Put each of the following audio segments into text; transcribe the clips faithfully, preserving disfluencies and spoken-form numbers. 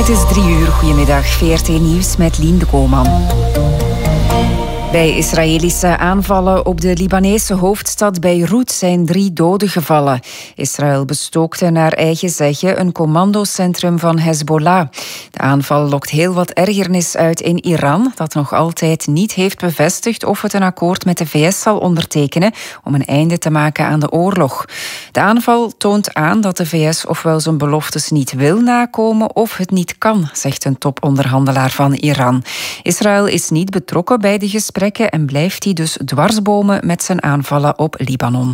Het is drie uur. Goedemiddag. V R T Nieuws met Lien de Koolman. Bij Israëlische aanvallen op de Libanese hoofdstad Beirut zijn drie doden gevallen. Israël bestookte naar eigen zeggen een commandocentrum van Hezbollah. De aanval lokt heel wat ergernis uit in Iran, dat nog altijd niet heeft bevestigd of het een akkoord met de V S zal ondertekenen om een einde te maken aan de oorlog. De aanval toont aan dat de V S ofwel zijn beloftes niet wil nakomen of het niet kan, zegt een toponderhandelaar van Iran. Israël is niet betrokken bij de gesprekken en blijft hij dus dwarsbomen met zijn aanvallen op Libanon.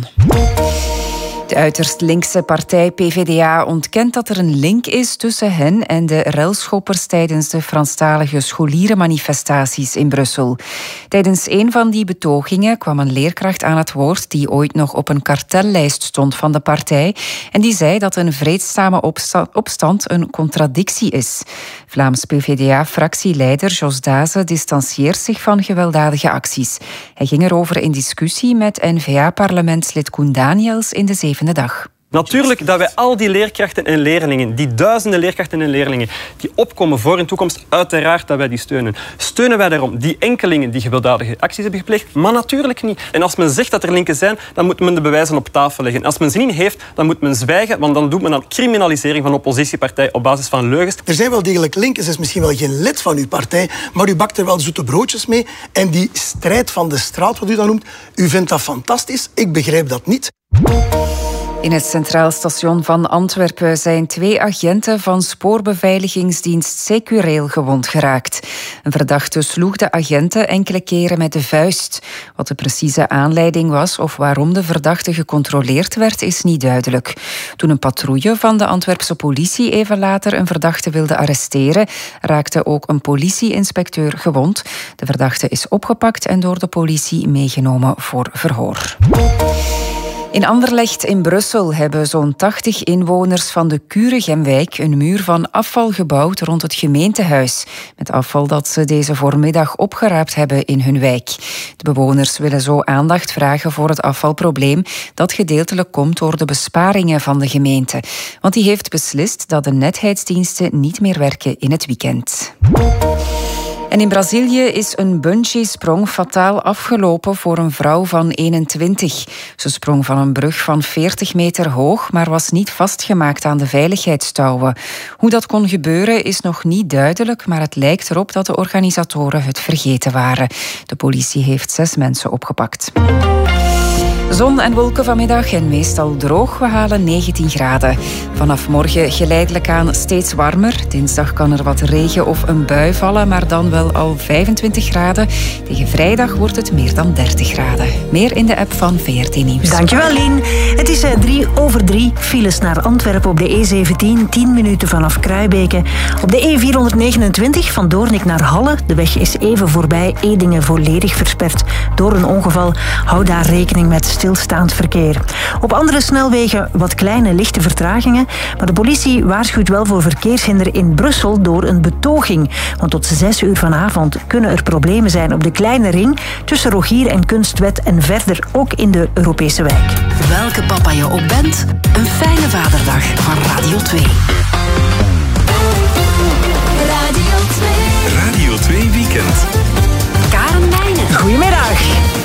De uiterst linkse partij P V D A ontkent dat er een link is tussen hen en de relschoppers tijdens de Franstalige scholierenmanifestaties in Brussel. Tijdens een van die betogingen kwam een leerkracht aan het woord die ooit nog op een kartellijst stond van de partij en die zei dat een vreedzame opsta- opstand een contradictie is. Vlaams P V D A-fractieleider Jos Daze distancieert zich van gewelddadige acties. Hij ging erover in discussie met N V A-parlementslid Koen Daniels in de zevende dag. Natuurlijk dat wij al die leerkrachten en leerlingen, die duizenden leerkrachten en leerlingen, die opkomen voor in toekomst, uiteraard dat wij die steunen. Steunen wij daarom die enkelingen die gewelddadige acties hebben gepleegd? Maar natuurlijk niet. En als men zegt dat er linken zijn, dan moet men de bewijzen op tafel leggen. Als men ze niet heeft, dan moet men zwijgen, want dan doet men aan criminalisering van een oppositiepartij op basis van leugens. Er zijn wel degelijk linken, ze is misschien wel geen lid van uw partij, maar u bakt er wel zoete broodjes mee. En die strijd van de straat, wat u dat noemt, u vindt dat fantastisch. Ik begrijp dat niet. In het Centraal Station van Antwerpen zijn twee agenten van spoorbeveiligingsdienst Secureel gewond geraakt. Een verdachte sloeg de agenten enkele keren met de vuist. Wat de precieze aanleiding was of waarom de verdachte gecontroleerd werd, is niet duidelijk. Toen een patrouille van de Antwerpse politie even later een verdachte wilde arresteren, raakte ook een politieinspecteur gewond. De verdachte is opgepakt en door de politie meegenomen voor verhoor. In Anderlecht in Brussel hebben zo'n tachtig inwoners van de Kuregemwijk een muur van afval gebouwd rond het gemeentehuis. Met afval dat ze deze voormiddag opgeraapt hebben in hun wijk. De bewoners willen zo aandacht vragen voor het afvalprobleem dat gedeeltelijk komt door de besparingen van de gemeente. Want die heeft beslist dat de netheidsdiensten niet meer werken in het weekend. En in Brazilië is een bungee-sprong fataal afgelopen voor een vrouw van eenentwintig. Ze sprong van een brug van veertig meter hoog, maar was niet vastgemaakt aan de veiligheidstouwen. Hoe dat kon gebeuren is nog niet duidelijk, maar het lijkt erop dat de organisatoren het vergeten waren. De politie heeft zes mensen opgepakt. Zon en wolken vanmiddag en meestal droog. We halen negentien graden. Vanaf morgen geleidelijk aan steeds warmer. Dinsdag kan er wat regen of een bui vallen, maar dan wel al vijfentwintig graden. Tegen vrijdag wordt het meer dan dertig graden. Meer in de app van V R T Nieuws. Dankjewel, Lien. Het is drie over drie. Files naar Antwerpen op de E zeventien, tien minuten vanaf Kruibeke. Op de E vierhonderdnegenentwintig van Doornik naar Halle. De weg is even voorbij Edingen volledig versperd door een ongeval. Hou daar rekening met stilstaand verkeer. Op andere snelwegen wat kleine lichte vertragingen, maar de politie waarschuwt wel voor verkeershinder in Brussel door een betoging. Want tot zes uur vanavond kunnen er problemen zijn op de kleine ring tussen Rogier en Kunstwet en verder ook in de Europese wijk. Welke papa je ook bent, een fijne vaderdag van Radio twee. Radio twee. Radio twee Weekend. Karen Wijnen. Goedemiddag.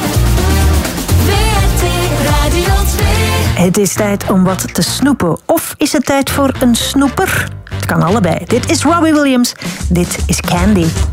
Radio twee. Het is tijd om wat te snoepen. Of is het tijd voor een snoeper? Het kan allebei. Dit is Robbie Williams. Dit is Candy.